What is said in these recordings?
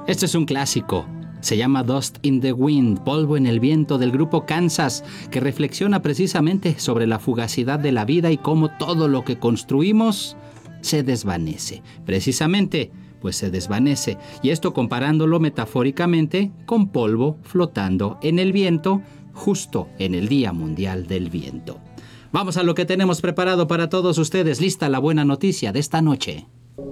Este es un clásico. Se llama Dust in the Wind, Polvo en el Viento, del grupo Kansas, que reflexiona precisamente sobre la fugacidad de la vida y cómo todo lo que construimos se desvanece. Precisamente, pues se desvanece. Y esto comparándolo metafóricamente con polvo flotando en el viento, justo en el Día Mundial del Viento. Vamos a lo que tenemos preparado para todos ustedes. Lista la buena noticia de esta noche.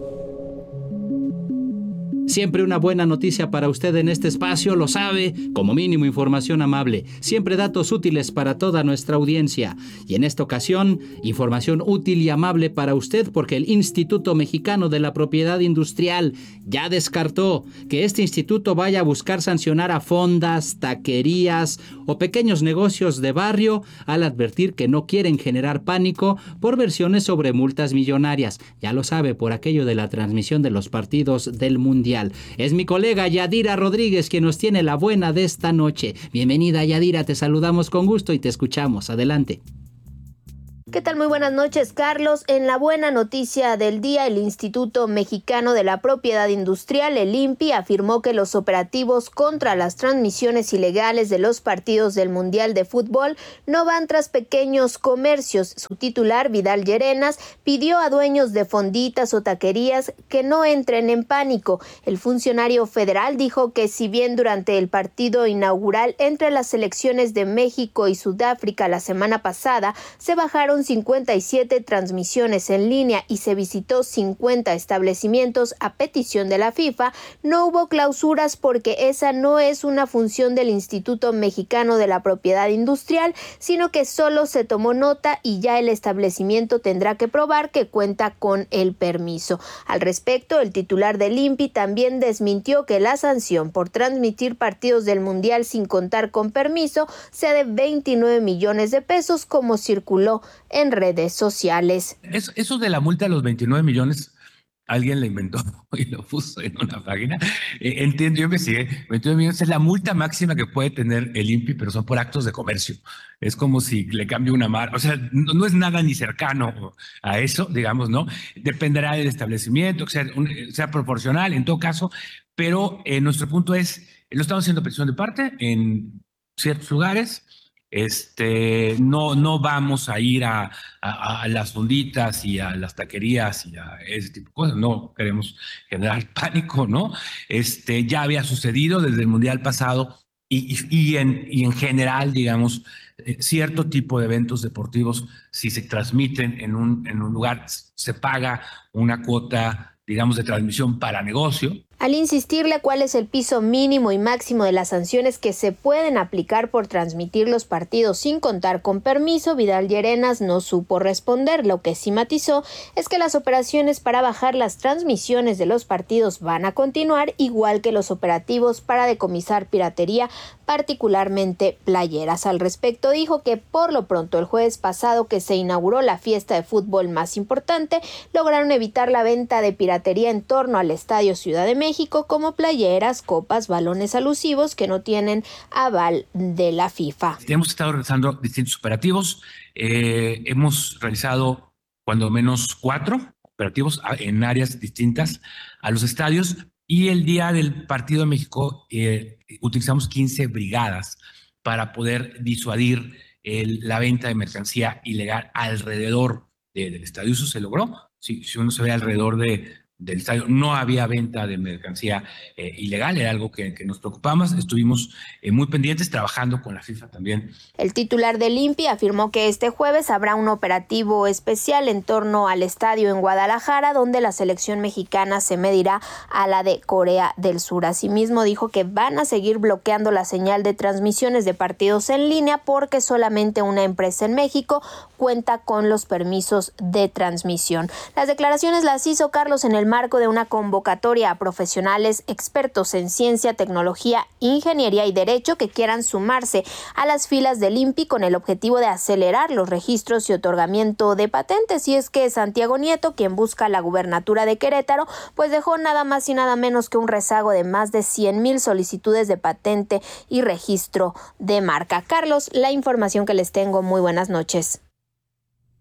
Siempre una buena noticia para usted en este espacio, lo sabe, como mínimo información amable, siempre datos útiles para toda nuestra audiencia. Y en esta ocasión, información útil y amable para usted porque el Instituto Mexicano de la Propiedad Industrial ya descartó que este instituto vaya a buscar sancionar a fondas, taquerías o pequeños negocios de barrio al advertir que no quieren generar pánico por versiones sobre multas millonarias. Ya lo sabe, por aquello de la transmisión de los partidos del Mundial. Es mi colega Yadira Rodríguez quien nos tiene la buena de esta noche. Bienvenida, Yadira, te saludamos con gusto y te escuchamos. Adelante. ¿Qué tal? Muy buenas noches, Carlos. En la buena noticia del día, el Instituto Mexicano de la Propiedad Industrial, el INPI, afirmó que los operativos contra las transmisiones ilegales de los partidos del Mundial de Fútbol no van tras pequeños comercios. Su titular, Vidal Llerenas, pidió a dueños de fonditas o taquerías que no entren en pánico. El funcionario federal dijo que si bien durante el partido inaugural entre las selecciones de México y Sudáfrica la semana pasada se bajaron 57 transmisiones en línea y se visitó 50 establecimientos a petición de la FIFA, no hubo clausuras porque esa no es una función del Instituto Mexicano de la Propiedad Industrial, sino que solo se tomó nota y ya el establecimiento tendrá que probar que cuenta con el permiso. Al respecto, el titular del INPI también desmintió que la sanción por transmitir partidos del Mundial sin contar con permiso sea de 29 millones de pesos como circuló en redes sociales. Eso de la multa de los 29 millones, alguien la inventó y lo puso en una página. Entiendo, yo investigué, 29 millones es la multa máxima que puede tener el INPI, pero son por actos de comercio. Es como si le cambie una marca, o sea, no es nada ni cercano a eso, digamos, ¿no? Dependerá del establecimiento, que sea proporcional en todo caso, pero nuestro punto es, lo estamos haciendo presión de parte en ciertos lugares. No vamos a ir a las fonditas y a las taquerías y a ese tipo de cosas. No queremos generar pánico, ¿no? Ya había sucedido desde el Mundial pasado y en general, digamos, cierto tipo de eventos deportivos, si se transmiten en un lugar, se paga una cuota, digamos, de transmisión para negocio. Al insistirle cuál es el piso mínimo y máximo de las sanciones que se pueden aplicar por transmitir los partidos sin contar con permiso, Vidal Llerenas no supo responder. Lo que sí matizó es que las operaciones para bajar las transmisiones de los partidos van a continuar, igual que los operativos para decomisar piratería, particularmente playeras. Al respecto dijo que por lo pronto el jueves pasado que se inauguró la fiesta de fútbol más importante, lograron evitar la venta de piratería en torno al Estadio Ciudad de México, como playeras, copas, balones alusivos que no tienen aval de la FIFA. Hemos estado realizando distintos operativos. Hemos realizado cuando menos 4 operativos en áreas distintas a los estadios. Y el día del partido de México utilizamos 15 brigadas para poder disuadir la venta de mercancía ilegal alrededor del estadio. Eso se logró. Si uno se ve alrededor del estadio, no había venta de mercancía ilegal, era algo que nos preocupamos. Estuvimos muy pendientes, trabajando con la FIFA también. El titular del INPI afirmó que este jueves habrá un operativo especial en torno al estadio en Guadalajara, donde la selección mexicana se medirá a la de Corea del Sur. Asimismo, dijo que van a seguir bloqueando la señal de transmisiones de partidos en línea porque solamente una empresa en México cuenta con los permisos de transmisión. Las declaraciones las hizo Carlos en el marco de una convocatoria a profesionales expertos en ciencia, tecnología, ingeniería y derecho que quieran sumarse a las filas del INPI con el objetivo de acelerar los registros y otorgamiento de patentes. Y es que Santiago Nieto, quien busca la gubernatura de Querétaro, pues dejó nada más y nada menos que un rezago de más de 100,000 solicitudes de patente y registro de marca. Carlos, la información que les tengo. Muy buenas noches.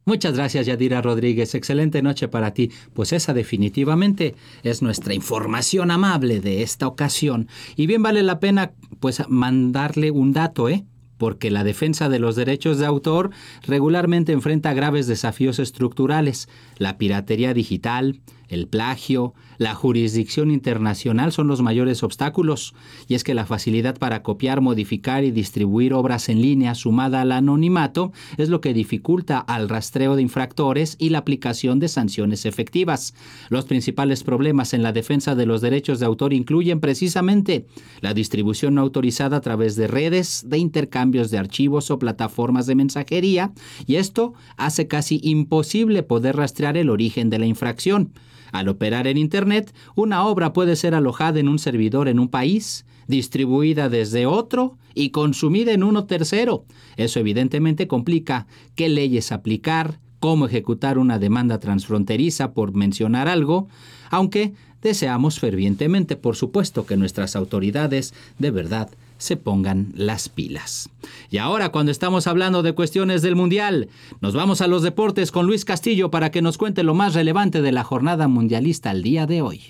Muchas gracias, Yadira Rodríguez. Excelente noche para ti. Pues esa definitivamente es nuestra información amable de esta ocasión. Y bien vale la pena pues mandarle un dato, porque la defensa de los derechos de autor regularmente enfrenta graves desafíos estructurales. La piratería digital, el plagio, la jurisdicción internacional son los mayores obstáculos. Y es que la facilidad para copiar, modificar y distribuir obras en línea sumada al anonimato es lo que dificulta al rastreo de infractores y la aplicación de sanciones efectivas. Los principales problemas en la defensa de los derechos de autor incluyen precisamente la distribución no autorizada a través de redes de intercambios de archivos o plataformas de mensajería, y esto hace casi imposible poder rastrear el origen de la infracción. Al operar en Internet, una obra puede ser alojada en un servidor en un país, distribuida desde otro y consumida en uno tercero. Eso evidentemente complica qué leyes aplicar, cómo ejecutar una demanda transfronteriza, por mencionar algo, aunque deseamos fervientemente, por supuesto, que nuestras autoridades de verdad se pongan las pilas. Y ahora, cuando estamos hablando de cuestiones del Mundial, nos vamos a los deportes con Luis Castillo para que nos cuente lo más relevante de la jornada mundialista al día de hoy.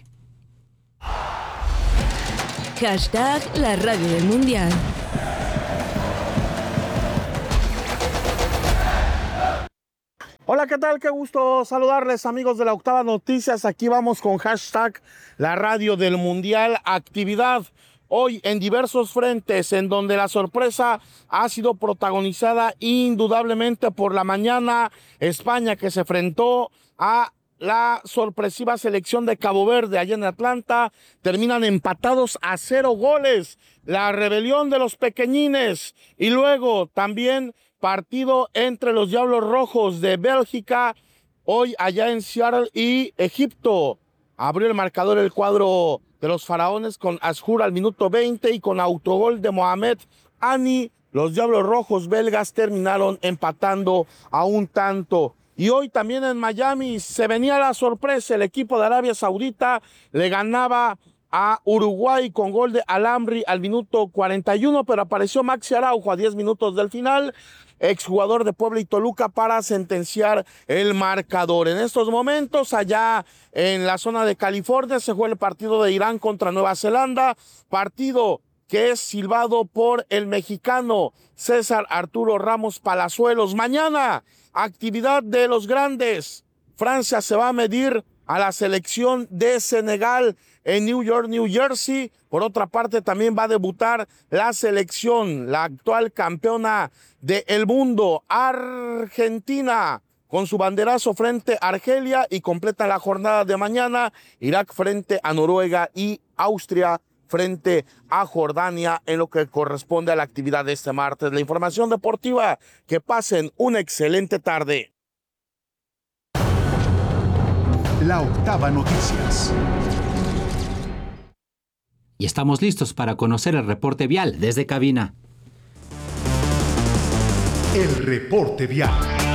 Hashtag la radio del Mundial. Hola, ¿qué tal? Qué gusto saludarles, amigos de la Octava Noticias. Aquí vamos con hashtag la radio del Mundial. Actividad hoy en diversos frentes, en donde la sorpresa ha sido protagonizada indudablemente por la mañana. España, que se enfrentó a la sorpresiva selección de Cabo Verde allá en Atlanta, terminan empatados a 0 goles. La rebelión de los pequeñines. Y luego también partido entre los Diablos Rojos de Bélgica, hoy allá en Seattle, y Egipto. Abrió el marcador el cuadro de los faraones con Ashur al minuto 20 y con autogol de Mohamed Ani. Los Diablos Rojos belgas terminaron empatando a un tanto. Y hoy también en Miami se venía la sorpresa. El equipo de Arabia Saudita le ganaba a Uruguay con gol de Alhamri al minuto 41, pero apareció Maxi Araujo a 10 minutos del final, exjugador de Puebla y Toluca, para sentenciar el marcador. En estos momentos, allá en la zona de California, se juega el partido de Irán contra Nueva Zelanda, partido que es silbado por el mexicano César Arturo Ramos Palazuelos. Mañana, actividad de los grandes. Francia se va a medir a la selección de Senegal en New York, New Jersey. Por otra parte, también va a debutar la selección, la actual campeona del mundo, Argentina, con su banderazo frente a Argelia, y completa la jornada de mañana Irak frente a Noruega y Austria frente a Jordania, en lo que corresponde a la actividad de este martes. La información deportiva. Que pasen una excelente tarde. La Octava Noticias. Y estamos listos para conocer el reporte vial desde cabina. El reporte vial.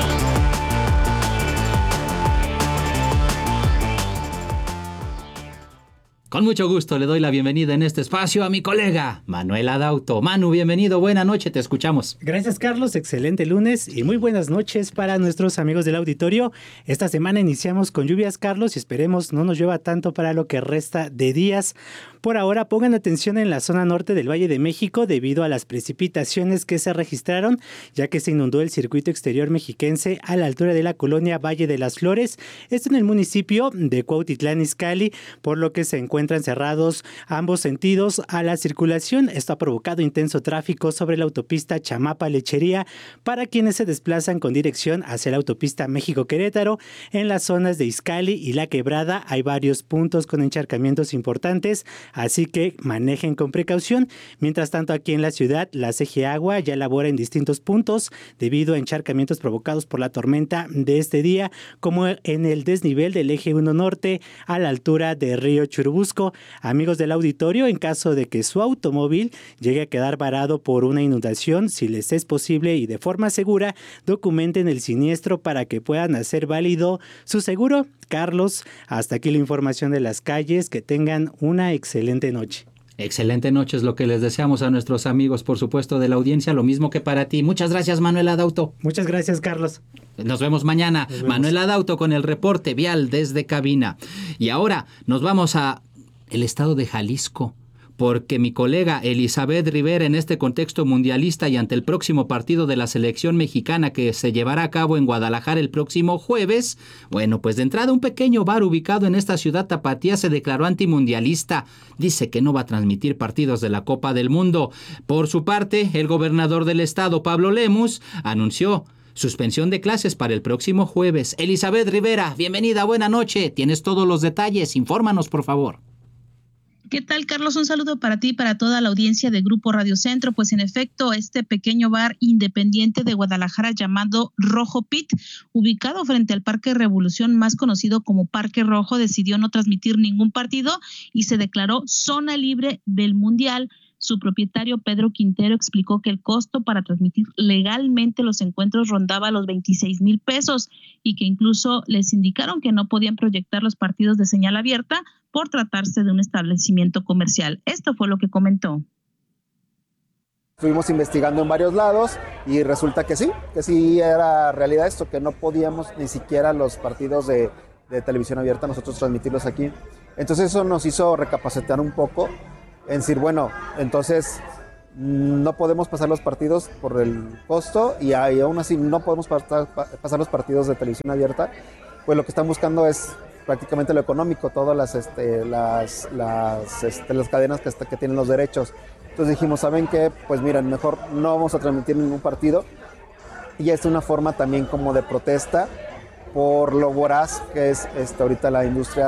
Con mucho gusto le doy la bienvenida en este espacio a mi colega Manuel Adauto. Manu, bienvenido, buena noche, te escuchamos. Gracias, Carlos, excelente lunes y muy buenas noches para nuestros amigos del auditorio. Esta semana iniciamos con lluvias, Carlos, y esperemos no nos llueva tanto para lo que resta de días. Por ahora, pongan atención en la zona norte del Valle de México debido a las precipitaciones que se registraron, ya que se inundó el circuito exterior mexiquense a la altura de la colonia Valle de las Flores, esto en el municipio de Cuautitlán Izcalli, por lo que se encuentran cerrados ambos sentidos a la circulación. Esto ha provocado intenso tráfico sobre la autopista Chamapa-Lechería para quienes se desplazan con dirección hacia la autopista México-Querétaro. En las zonas de Izcalli y La Quebrada hay varios puntos con encharcamientos importantes, así que manejen con precaución. Mientras tanto, aquí en la ciudad, la CG Agua ya labora en distintos puntos debido a encharcamientos provocados por la tormenta de este día, como en el desnivel del eje 1 norte a la altura de Río Churubusco. Amigos del auditorio, en caso de que su automóvil llegue a quedar varado por una inundación, si les es posible y de forma segura, documenten el siniestro para que puedan hacer válido su seguro. Carlos, hasta aquí la información de las calles. Que tengan una excelente noche. Excelente noche es lo que les deseamos a nuestros amigos, por supuesto, de la audiencia, lo mismo que para ti. Muchas gracias, Manuel Adauto. Muchas gracias, Carlos. Nos vemos mañana. Nos vemos. Manuel Adauto con el reporte vial desde cabina. Y ahora nos vamos a el estado de Jalisco, porque mi colega Elizabeth Rivera, en este contexto mundialista y ante el próximo partido de la selección mexicana que se llevará a cabo en Guadalajara el próximo jueves, bueno, pues de entrada un pequeño bar ubicado en esta ciudad tapatía se declaró antimundialista. Dice que no va a transmitir partidos de la Copa del Mundo. Por su parte, el gobernador del estado, Pablo Lemus, anunció suspensión de clases para el próximo jueves. Elizabeth Rivera, bienvenida, buena noche. Tienes todos los detalles, infórmanos, por favor. ¿Qué tal, Carlos? Un saludo para ti y para toda la audiencia de Grupo Radio Centro. Pues en efecto, este pequeño bar independiente de Guadalajara llamado Rojo Pit, ubicado frente al Parque Revolución, más conocido como Parque Rojo, decidió no transmitir ningún partido y se declaró zona libre del Mundial. Su propietario, Pedro Quintero, explicó que el costo para transmitir legalmente los encuentros rondaba los 26,000 pesos y que incluso les indicaron que no podían proyectar los partidos de señal abierta por tratarse de un establecimiento comercial. Esto fue lo que comentó. Estuvimos investigando en varios lados y resulta que sí era realidad esto, que no podíamos ni siquiera los partidos de televisión abierta nosotros transmitirlos aquí. Entonces eso nos hizo recapacitar un poco en decir, bueno, entonces no podemos pasar los partidos por el costo y aún así no podemos pasar los partidos de televisión abierta, pues lo que están buscando es prácticamente lo económico, todas las cadenas que tienen los derechos. Entonces dijimos, ¿saben qué? Pues miren, mejor no vamos a transmitir ningún partido y es una forma también como de protesta por lo voraz que es ahorita la industria.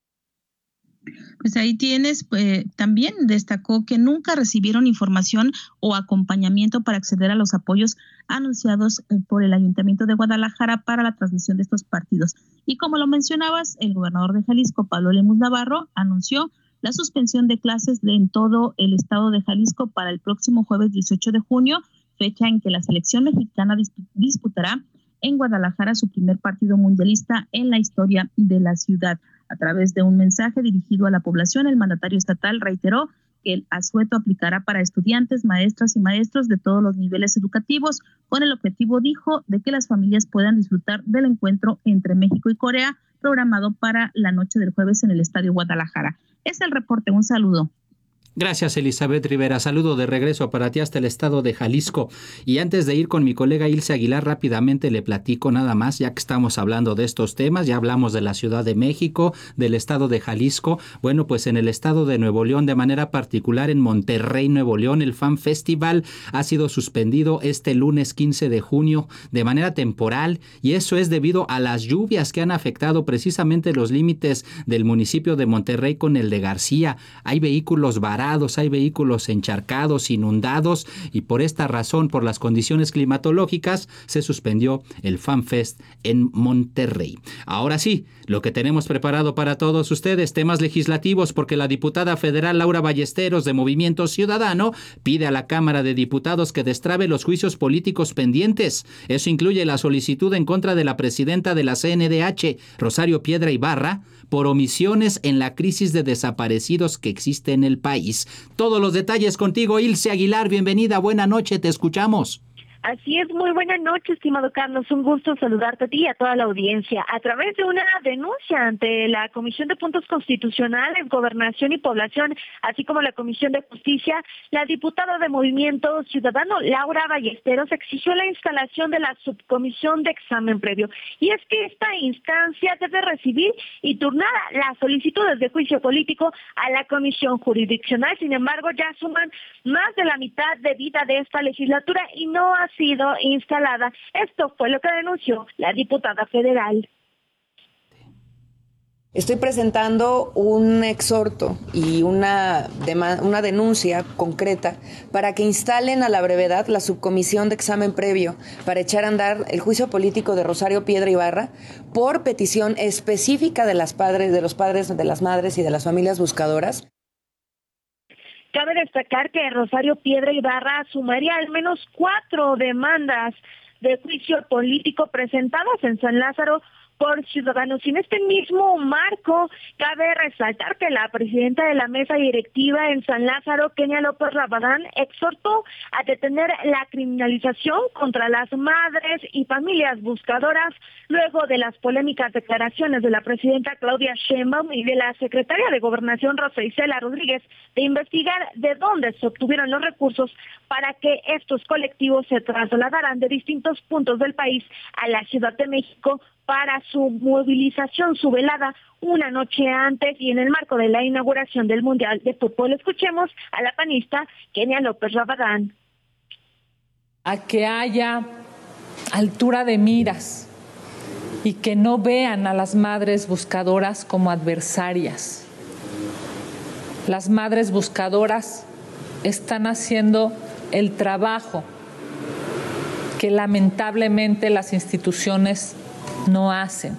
Pues ahí tienes, también destacó que nunca recibieron información o acompañamiento para acceder a los apoyos anunciados por el Ayuntamiento de Guadalajara para la transmisión de estos partidos. Y como lo mencionabas, el gobernador de Jalisco, Pablo Lemus Navarro, anunció la suspensión de clases en todo el estado de Jalisco para el próximo jueves 18 de junio, fecha en que la selección mexicana disputará en Guadalajara su primer partido mundialista en la historia de la ciudad. A través de un mensaje dirigido a la población, el mandatario estatal reiteró que el asueto aplicará para estudiantes, maestras y maestros de todos los niveles educativos, con el objetivo, dijo, de que las familias puedan disfrutar del encuentro entre México y Corea, programado para la noche del jueves en el Estadio Guadalajara. Es el reporte, un saludo. Gracias, Elizabeth Rivera. Saludo de regreso para ti hasta el estado de Jalisco. Y antes de ir con mi colega Ilse Aguilar, rápidamente le platico nada más, ya que estamos hablando de estos temas. Ya hablamos de la Ciudad de México, del estado de Jalisco. Bueno, pues en el estado de Nuevo León, de manera particular en Monterrey, Nuevo León, el Fan Festival ha sido suspendido este lunes 15 de junio de manera temporal. Y eso es debido a las lluvias que han afectado precisamente los límites del municipio de Monterrey con el de García. Hay vehículos varados, hay vehículos encharcados, inundados, y por esta razón, por las condiciones climatológicas, se suspendió el FanFest en Monterrey. Ahora sí, lo que tenemos preparado para todos ustedes, temas legislativos, porque la diputada federal Laura Ballesteros de Movimiento Ciudadano pide a la Cámara de Diputados que destrabe los juicios políticos pendientes. Eso incluye la solicitud en contra de la presidenta de la CNDH, Rosario Piedra Ibarra, por omisiones en la crisis de desaparecidos que existe en el país. Todos los detalles contigo, Ilse Aguilar. Bienvenida, buena noche, te escuchamos. Así es, muy buena noche, estimado Carlos. Un gusto saludarte a ti y a toda la audiencia. A través de una denuncia ante la Comisión de Puntos Constitucionales, Gobernación y Población, así como la Comisión de Justicia, la diputada de Movimiento Ciudadano, Laura Ballesteros, exigió la instalación de la Subcomisión de Examen Previo. Y es que esta instancia debe recibir y turnar las solicitudes de juicio político a la Comisión Jurisdiccional. Sin embargo, ya suman más de la mitad de vida de esta legislatura y no ha sido instalada. Esto fue lo que denunció la diputada federal. Estoy presentando un exhorto y una denuncia concreta para que instalen a la brevedad la subcomisión de examen previo para echar a andar el juicio político de Rosario Piedra Ibarra por petición específica de los padres, de las madres y de las familias buscadoras. Cabe destacar que Rosario Piedra Ibarra sumaría al menos 4 demandas de juicio político presentadas en San Lázaro por Ciudadanos. Y en este mismo marco, cabe resaltar que la presidenta de la mesa directiva en San Lázaro, Kenia López Rabadán, exhortó a detener la criminalización contra las madres y familias buscadoras luego de las polémicas declaraciones de la presidenta Claudia Sheinbaum y de la secretaria de Gobernación Rosa Isela Rodríguez de investigar de dónde se obtuvieron los recursos para que estos colectivos se trasladaran de distintos puntos del país a la Ciudad de México para su movilización, su velada, una noche antes y en el marco de la inauguración del Mundial de Fútbol. Escuchemos a la panista Kenia López Rabadán. A que haya altura de miras y que no vean a las madres buscadoras como adversarias. Las madres buscadoras están haciendo el trabajo que lamentablemente las instituciones no hacen.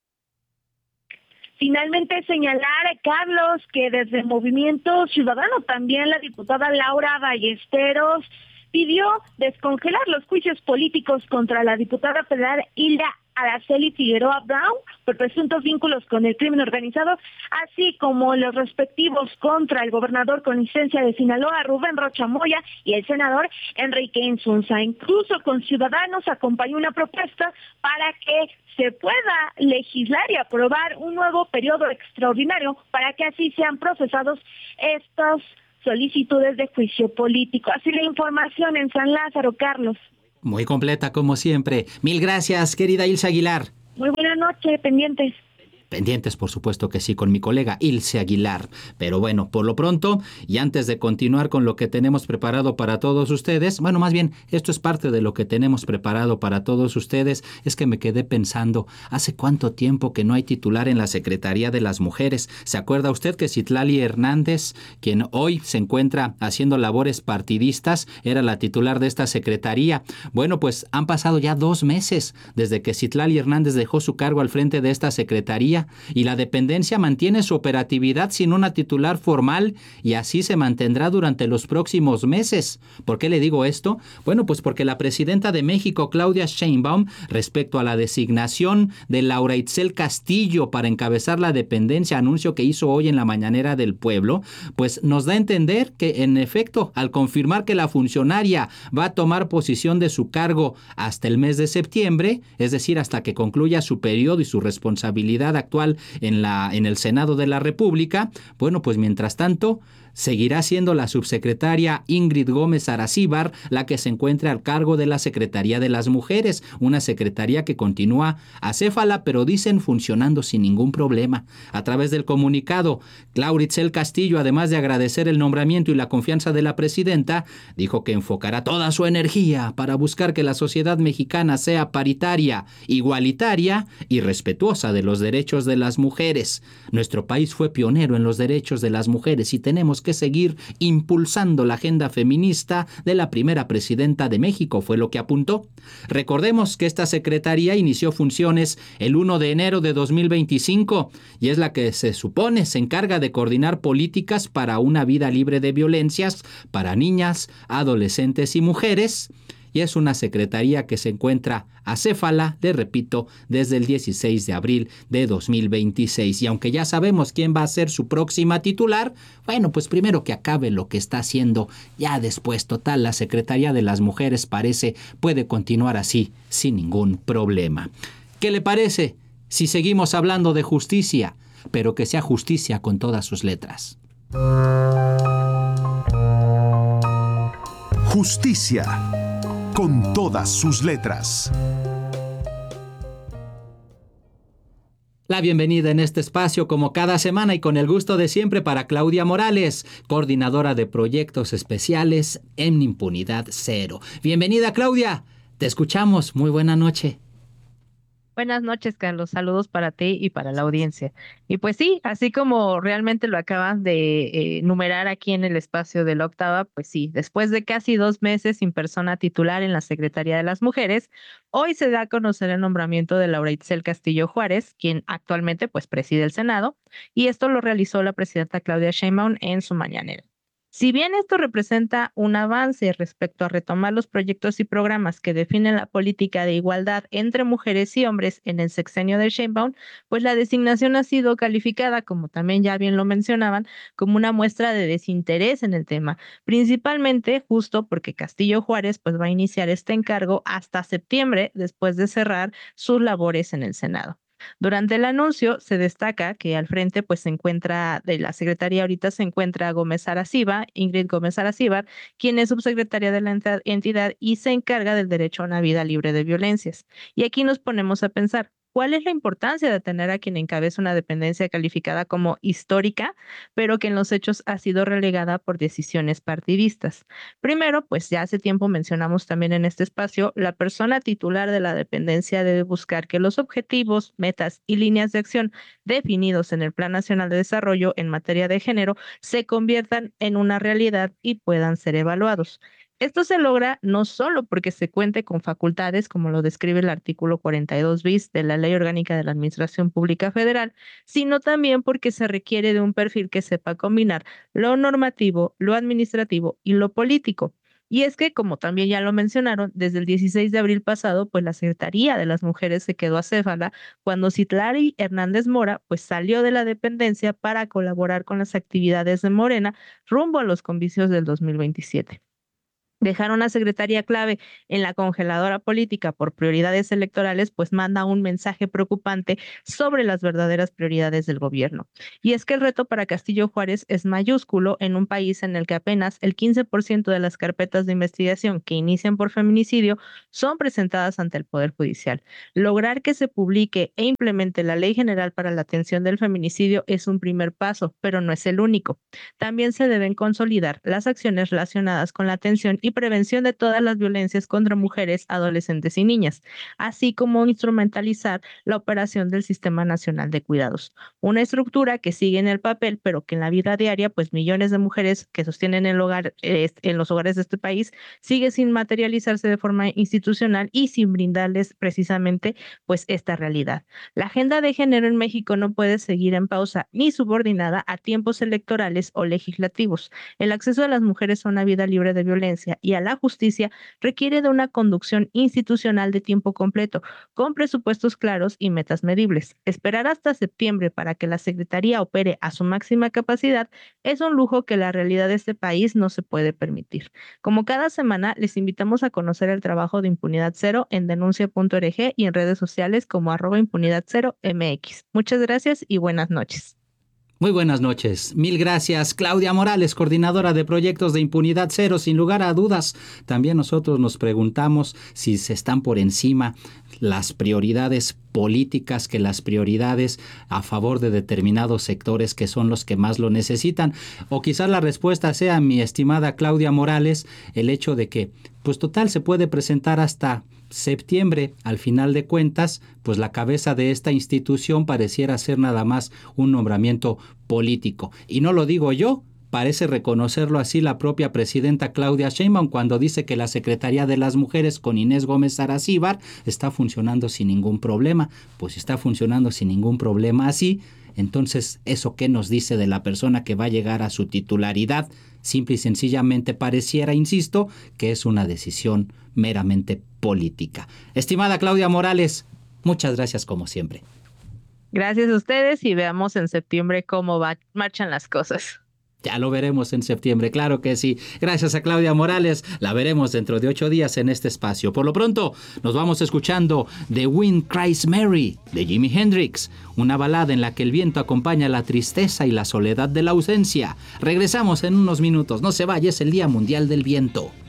Finalmente señalar, Carlos, que desde Movimiento Ciudadano también la diputada Laura Ballesteros pidió descongelar los juicios políticos contra la diputada federal Hilda Araceli Figueroa Brown por presuntos vínculos con el crimen organizado, así como los respectivos contra el gobernador con licencia de Sinaloa, Rubén Rocha Moya, y el senador Enrique Insunza. Incluso con Ciudadanos acompañó una propuesta para que se pueda legislar y aprobar un nuevo periodo extraordinario para que así sean procesados estos solicitudes de juicio político. Así la información en San Lázaro, Carlos. Muy completa como siempre. Mil gracias, querida Ilse Aguilar. Muy buena noche, pendientes. Pendientes, por supuesto que sí, con mi colega Ilse Aguilar. Pero bueno, por lo pronto, y antes de continuar con lo que tenemos preparado para todos ustedes, bueno, más bien, esto es parte de lo que tenemos preparado para todos ustedes, es que me quedé pensando, ¿hace cuánto tiempo que no hay titular en la Secretaría de las Mujeres? ¿Se acuerda usted que Citlali Hernández, quien hoy se encuentra haciendo labores partidistas, era la titular de esta secretaría? Bueno, pues han pasado ya 2 meses desde que Citlali Hernández dejó su cargo al frente de esta secretaría, y la dependencia mantiene su operatividad sin una titular formal y así se mantendrá durante los próximos meses. ¿Por qué le digo esto? Bueno, pues porque la presidenta de México, Claudia Sheinbaum, respecto a la designación de Laura Itzel Castillo para encabezar la dependencia, anuncio que hizo hoy en la Mañanera del Pueblo, pues nos da a entender que, en efecto, al confirmar que la funcionaria va a tomar posesión de su cargo hasta el mes de septiembre, es decir, hasta que concluya su periodo y su responsabilidad actual en el Senado de la República, bueno, pues mientras tanto seguirá siendo la subsecretaria Ingrid Gómez Aracíbar la que se encuentre al cargo de la Secretaría de las Mujeres, una secretaría que continúa acéfala, pero dicen funcionando sin ningún problema. A través del comunicado, Laura Itzel Castillo, además de agradecer el nombramiento y la confianza de la presidenta, dijo que enfocará toda su energía para buscar que la sociedad mexicana sea paritaria, igualitaria y respetuosa de los derechos de las mujeres. Nuestro país fue pionero en los derechos de las mujeres y tenemos que seguir impulsando la agenda feminista de la primera presidenta de México, fue lo que apuntó. Recordemos que esta secretaría inició funciones el 1 de enero de 2025 y es la que se supone se encarga de coordinar políticas para una vida libre de violencias para niñas, adolescentes y mujeres. Y es una secretaría que se encuentra acéfala, le repito, desde el 16 de abril de 2026. Y aunque ya sabemos quién va a ser su próxima titular, bueno, pues primero que acabe lo que está haciendo, ya después, total, la Secretaría de las Mujeres puede continuar así, sin ningún problema. ¿Qué le parece si seguimos hablando de justicia, pero que sea justicia con todas sus letras? Justicia con todas sus letras. La bienvenida en este espacio como cada semana y con el gusto de siempre para Claudia Morales, coordinadora de proyectos especiales en Impunidad Cero. Bienvenida, Claudia, te escuchamos, muy buena noche. Buenas noches, Carlos. Saludos para ti y para la audiencia. Y pues sí, así como realmente lo acaban de numerar aquí en el espacio de la octava, pues sí, después de casi 2 meses sin persona titular en la Secretaría de las Mujeres, hoy se da a conocer el nombramiento de Laura Itzel Castillo Juárez, quien actualmente pues preside el Senado, y esto lo realizó la presidenta Claudia Sheinbaum en su mañanera. Si bien esto representa un avance respecto a retomar los proyectos y programas que definen la política de igualdad entre mujeres y hombres en el sexenio de Sheinbaum, pues la designación ha sido calificada, como también ya bien lo mencionaban, como una muestra de desinterés en el tema, principalmente justo porque Castillo Juárez pues va a iniciar este encargo hasta septiembre después de cerrar sus labores en el Senado. Durante el anuncio se destaca que al frente pues se encuentra de la secretaría ahorita se encuentra Ingrid Gómez Aracíbar, quien es subsecretaria de la entidad y se encarga del derecho a una vida libre de violencias. Y aquí nos ponemos a pensar, ¿cuál es la importancia de tener a quien encabeza una dependencia calificada como histórica, pero que en los hechos ha sido relegada por decisiones partidistas? Primero, pues ya hace tiempo mencionamos también en este espacio, la persona titular de la dependencia debe buscar que los objetivos, metas y líneas de acción definidos en el Plan Nacional de Desarrollo en materia de género se conviertan en una realidad y puedan ser evaluados. Esto se logra no solo porque se cuente con facultades, como lo describe el artículo 42 bis de la Ley Orgánica de la Administración Pública Federal, sino también porque se requiere de un perfil que sepa combinar lo normativo, lo administrativo y lo político. Y es que, como también ya lo mencionaron, desde el 16 de abril pasado, pues la Secretaría de las Mujeres se quedó acéfala cuando Citlali Hernández Mora pues salió de la dependencia para colaborar con las actividades de Morena rumbo a los comicios del 2027. Dejar una secretaría clave en la congeladora política por prioridades electorales, pues manda un mensaje preocupante sobre las verdaderas prioridades del gobierno. Y es que el reto para Castillo Juárez es mayúsculo en un país en el que apenas el 15% de las carpetas de investigación que inician por feminicidio son presentadas ante el Poder Judicial. Lograr que se publique e implemente la Ley General para la Atención del Feminicidio es un primer paso, pero no es el único. También se deben consolidar las acciones relacionadas con la atención y prevención de todas las violencias contra mujeres, adolescentes y niñas, así como instrumentalizar la operación del Sistema Nacional de Cuidados, una estructura que sigue en el papel, pero que en la vida diaria, pues millones de mujeres que sostienen el hogar, en los hogares de este país, sigue sin materializarse de forma institucional y sin brindarles precisamente, pues esta realidad. La agenda de género en México no puede seguir en pausa ni subordinada a tiempos electorales o legislativos. El acceso de las mujeres a una vida libre de violencia y a la justicia requiere de una conducción institucional de tiempo completo, con presupuestos claros y metas medibles. Esperar hasta septiembre para que la Secretaría opere a su máxima capacidad es un lujo que la realidad de este país no se puede permitir. Como cada semana, les invitamos a conocer el trabajo de Impunidad Cero en denuncia.org y en redes sociales como @impunidad0mx. Muchas gracias y buenas noches. Muy buenas noches. Mil gracias, Claudia Morales, coordinadora de proyectos de Impunidad Cero. Sin lugar a dudas, también nosotros nos preguntamos si se están por encima las prioridades políticas que las prioridades a favor de determinados sectores que son los que más lo necesitan. O quizás la respuesta sea, mi estimada Claudia Morales, el hecho de que, pues total, se puede presentar hasta septiembre. Al final de cuentas, pues la cabeza de esta institución pareciera ser nada más un nombramiento político. Y no lo digo yo, parece reconocerlo así la propia presidenta Claudia Sheinbaum cuando dice que la Secretaría de las Mujeres con Inés Gómez Aracíbar está funcionando sin ningún problema. Pues si está funcionando sin ningún problema así, entonces, ¿eso qué nos dice de la persona que va a llegar a su titularidad? Simple y sencillamente pareciera, insisto, que es una decisión meramente política. Estimada Claudia Morales, muchas gracias como siempre. Gracias a ustedes y veamos en septiembre cómo marchan las cosas. Ya lo veremos en septiembre, claro que sí. Gracias a Claudia Morales, la veremos dentro de 8 días en este espacio. Por lo pronto, nos vamos escuchando The Wind Cries Mary, de Jimi Hendrix, una balada en la que el viento acompaña la tristeza y la soledad de la ausencia. Regresamos en unos minutos, no se vaya, es el Día Mundial del Viento.